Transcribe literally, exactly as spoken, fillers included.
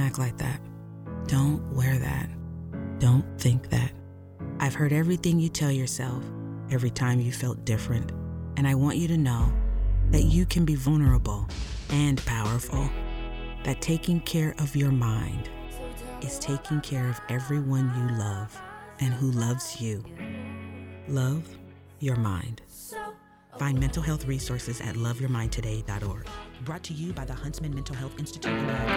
act like that. Don't wear that. Don't think that. I've heard everything you tell yourself every time you felt different, and I want you to know that you can be vulnerable and powerful. That taking care of your mind is taking care of everyone you love and who loves you. Love your mind. Find mental health resources at love your mind today dot org. Brought to you by the Huntsman Mental Health Institute.